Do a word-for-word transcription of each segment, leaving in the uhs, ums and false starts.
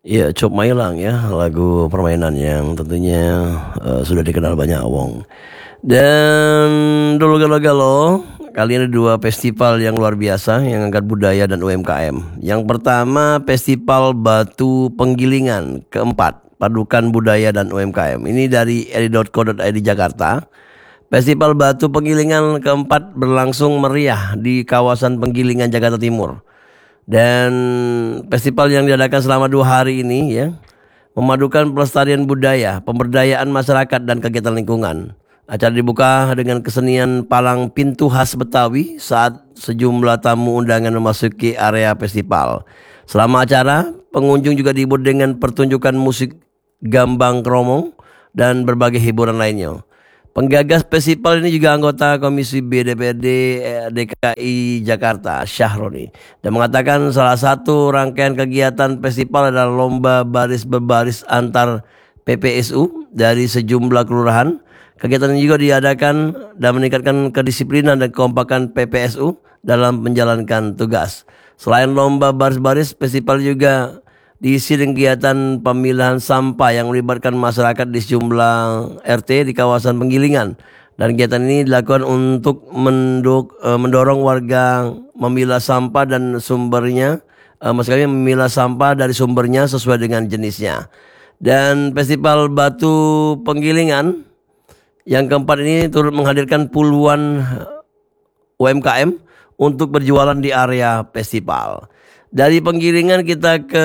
Iya, Cop Mailang ya, lagu permainan yang tentunya eh, sudah dikenal banyak wong. Dan dulu galau-galau, kali ini dua festival yang luar biasa yang angkat budaya dan U M K M. Yang pertama Festival Batu Penggilingan, keempat Padukan Budaya dan U M K M. Ini dari eri titik co titik id Jakarta. Festival Batu Penggilingan keempat berlangsung meriah di kawasan Penggilingan Jakarta Timur. Dan festival yang diadakan selama dua hari ini ya memadukan pelestarian budaya, pemberdayaan masyarakat dan kegiatan lingkungan. Acara dibuka dengan kesenian palang pintu khas Betawi saat sejumlah tamu undangan memasuki area festival. Selama acara, pengunjung juga dihibur dengan pertunjukan musik gambang kromong dan berbagai hiburan lainnya. Penggagas festival ini juga anggota Komisi B D P R D D K I Jakarta, Syahroni, dan mengatakan salah satu rangkaian kegiatan festival adalah lomba baris berbaris antar P P S U dari sejumlah kelurahan. Kegiatan ini juga diadakan dan meningkatkan kedisiplinan dan kekompakan P P S U dalam menjalankan tugas. Selain lomba baris-baris, festival juga diisi dengan kegiatan pemilahan sampah yang melibatkan masyarakat di sejumlah R T di kawasan Penggilingan. Dan kegiatan ini dilakukan untuk menduk, eh, mendorong warga memilah sampah dan sumbernya, eh, maksudnya memilah sampah dari sumbernya sesuai dengan jenisnya. Dan Festival Batu Penggilingan yang keempat ini turut menghadirkan puluhan U M K M untuk berjualan di area festival. Dari Penggilingan kita ke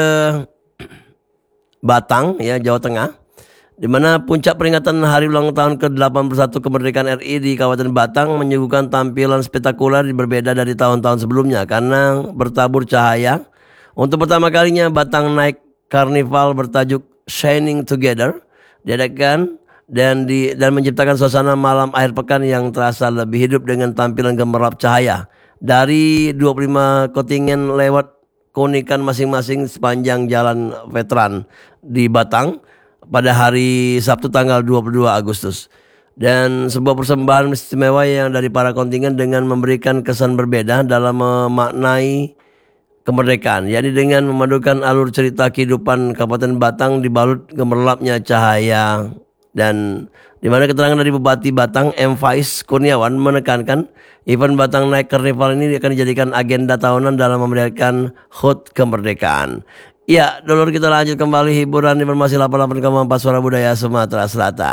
Batang ya, Jawa Tengah, di mana puncak peringatan hari ulang tahun ke delapan puluh satu kemerdekaan R I di Kabupaten Batang menyuguhkan tampilan spektakuler berbeda dari tahun-tahun sebelumnya karena bertabur cahaya. Untuk pertama kalinya Batang Night Carnival bertajuk Shining Together diadakan dan di dan menciptakan suasana malam akhir pekan yang terasa lebih hidup dengan tampilan gemerlap cahaya dari dua puluh lima kontingen lewat keunikan masing-masing sepanjang jalan veteran di Batang pada hari Sabtu tanggal dua puluh dua Agustus. Dan sebuah persembahan istimewa yang dari para kontingen dengan memberikan kesan berbeda dalam memaknai kemerdekaan, yakni dengan memadukan alur cerita kehidupan Kabupaten Batang dibalut gemerlapnya cahaya. Dan di mana keterangan dari Bupati Batang M. Faiz Kurniawan menekankan event Batang Night Carnival ini akan dijadikan agenda tahunan dalam memeriahkan H U T kemerdekaan. Ya, dulu kita lanjut kembali hiburan informasi delapan puluh delapan koma empat Suara Budaya Sumatera Selatan.